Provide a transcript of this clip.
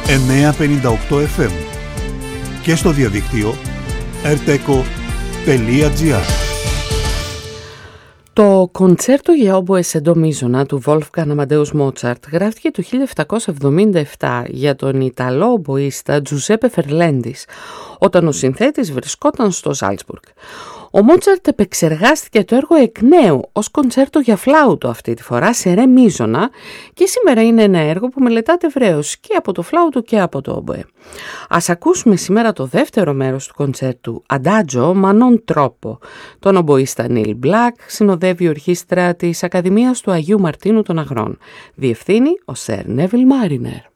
958 FM και στο διαδίκτυο rteco.gr. Το κοντσέρτο για όμποε σε ντο μείζωνα του Wolfgang Amadeus Mozart γράφτηκε το 1777 για τον Ιταλό ομποίστα Τζουζέπε Φερλέντης, όταν ο συνθέτης βρισκόταν στο Ζάλτσμπουργκ. Ο Μότσαρτ επεξεργάστηκε το έργο εκ νέου ως κοντσέρτο για φλάουτο αυτή τη φορά σε ρε μείζωνα και σήμερα είναι ένα έργο που μελετάται ευρέως και από το φλάουτο και από το όμποε. Ας ακούσουμε σήμερα το δεύτερο μέρος του κοντσέρτου Adagio ma non troppo. Τον ομποίστα Νίλ Μπλακ συνοδεύει η ορχήστρα της Ακαδημίας του Αγίου Μαρτίνου των Αγρών. Διευθύνει ο Σερ Νέβιλ Μάρινερ.